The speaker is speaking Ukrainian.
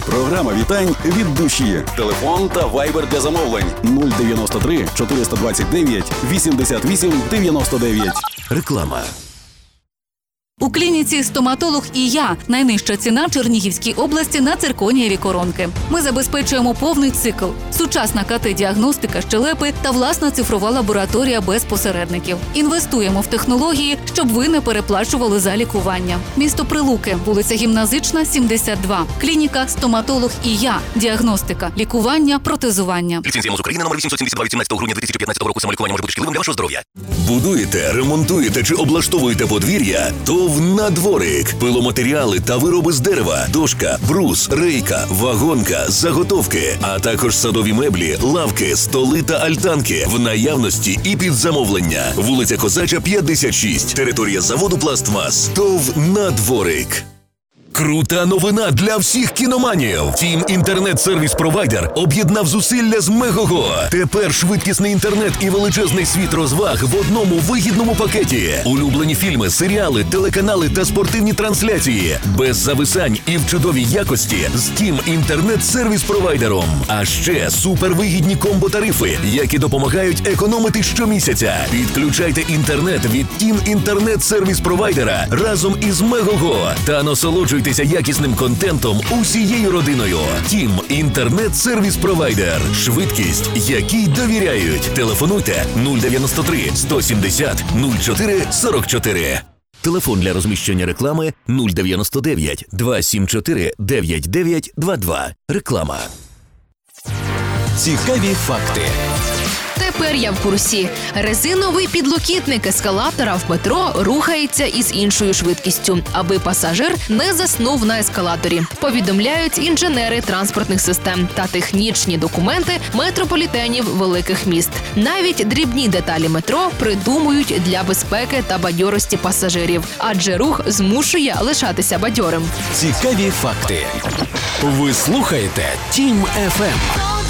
Програма вітань від душі. Телефон та вайбер для замовлень 093 429 88 99. Реклама. У клініці «Стоматолог і я» найнижча ціна Чернігівській області на цирконієві коронки. Ми забезпечуємо повний цикл, сучасна КТ-діагностика щелепи та власна цифрова лабораторія без посередників. Інвестуємо в технології, щоб ви не переплачували за лікування. Місто Прилуки, вулиця Гімназична, 72. Клініка «Стоматолог і я». Діагностика, лікування, протезування. Ліцензія МОЗ України номер 872 від 17 грудня 2015 року. Самолікування може бути шкідливим для вашого здоров'я. Будуєте, ремонтуєте чи облаштовуєте подвір'я? То в «Надворик». Пиломатеріали та вироби з дерева, дошка, брус, рейка, вагонка, заготовки, а також садові меблі, лавки, столи та альтанки в наявності і під замовлення. Вулиця Козача, 56. Територія заводу «Пластмас». ТОВ «Надворик». Крута новина для всіх кіноманів. Тім інтернет-сервіс-провайдер об'єднав зусилля з Мегого. Тепер швидкісний інтернет і величезний світ розваг в одному вигідному пакеті. Улюблені фільми, серіали, телеканали та спортивні трансляції. Без зависань і в чудовій якості з Тім інтернет-сервіс-провайдером. А ще супервигідні комбо-тарифи, які допомагають економити щомісяця. Підключайте інтернет від Тім інтернет-сервіс-провайдера разом із Мегого та насолоджуйтесь якісним контентом усією родиною. Тім інтернет-сервіс-провайдер. Швидкість, якій довіряють. Телефонуйте 093 170 04 44. Телефон для розміщення реклами 099 274 9922. Реклама. Цікаві факти. Тепер я в курсі. Резиновий підлокітник ескалатора в метро рухається із іншою швидкістю, аби пасажир не заснув на ескалаторі. Повідомляють інженери транспортних систем та технічні документи метрополітенів великих міст. Навіть дрібні деталі метро придумують для безпеки та бадьорості пасажирів, адже рух змушує лишатися бадьорим. Цікаві факти. Ви слухаєте Тім ФМ.